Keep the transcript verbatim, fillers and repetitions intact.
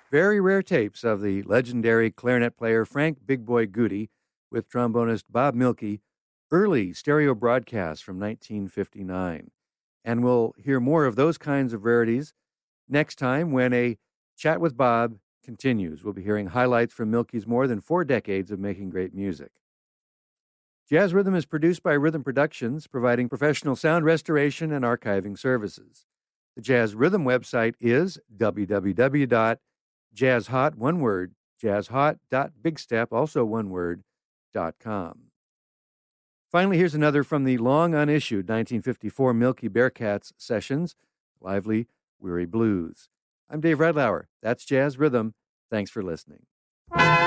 very rare tapes of the legendary clarinet player Frank Big Boy Goody with trombonist Bob Milkey, early stereo broadcasts from nineteen fifty-nine. And we'll hear more of those kinds of rarities next time when a Chat with Bob continues. We'll be hearing highlights from Milkey's more than four decades of making great music. Jazz Rhythm is produced by Rhythm Productions, providing professional sound restoration and archiving services. The Jazz Rhythm website is w w w dot jazz hot, one word, jazzhot dot big step, also one word, dot com. Finally, here's another from the long unissued nineteen fifty-four Milky Bearcats sessions, Lively, Weary Blues. I'm Dave Redlauer. That's Jazz Rhythm. Thanks for listening.